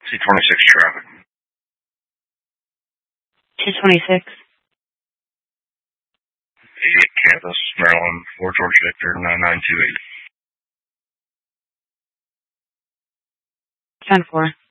C-26 traffic. 226. 88 Campus, Maryland, 4 George Victor, 9928. 10-4.